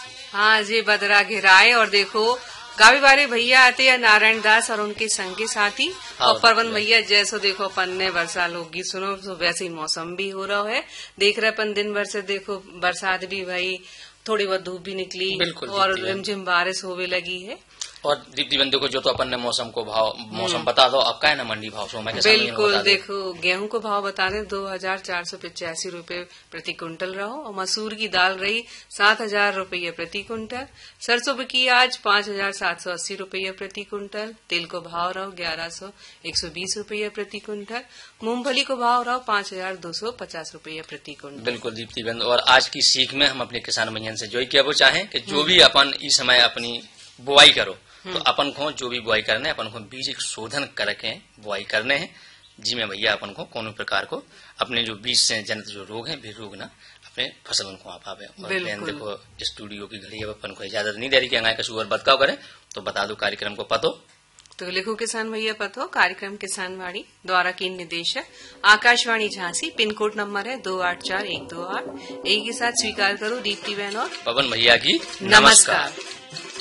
हाँ जी, बदरा घिराए और देखो गावी वाले भैया आते हैं नारायण दास और उनके संग के साथी और परवन भैया जैसो देखो अपन ने वर्षा लोकगीत सुनो तो वैसे ही मौसम भी हो रहा है। देख रहे अपन दिन भर से देखो बरसात भी भाई, थोड़ी बहुत धूप भी निकली और रिमझिम बारिश होने लगी है। और दीप्ति बंधु को जो तो अपन ने मौसम बता दो, अब का है ना मंडी भाव सो मैं बिल्कुल देखो गेहूं को भाव बता दें 2485 रूपये प्रति क्विंटल रहो और मसूर की दाल रही 7000 रूपये प्रति क्विंटल, सरसों की आज 5780 रूपये प्रति क्विंटल, तेल को भाव रहो 120 रूपये प्रति क्विंटल, मूंगफली को भाव रहो 5250 रूपये प्रति क्विंटल। बिल्कुल दीप्ति बंधु, और आज की सीख में हम अपने किसान भैया से जो क्या वो चाहें कि जो भी अपन इस समय अपनी बुआई करो तो अपन को जो भी बुआई करने अपन को बीज शोधन करके बुआई करने हैं, जिसमें भैया अपन को कोनो प्रकार को अपने जो बीज से जनित जो रोग है भी रोग ना अपने फसल को आ पावे। और देखो स्टूडियो की घड़ी अब अपन को इजाजत नहीं दे रही कि अंगाई का सुअर बदकाव करे, तो बता दो कार्यक्रम को पतो तो लिखो किसान भैया पतो। कार्यक्रम किसानवाड़ी द्वारा की निदेशक Akashvani Jhansi, pin code number है 284128। एक ही साथ स्वीकार करो दीप्ति बहन और पवन भैया की नमस्कार।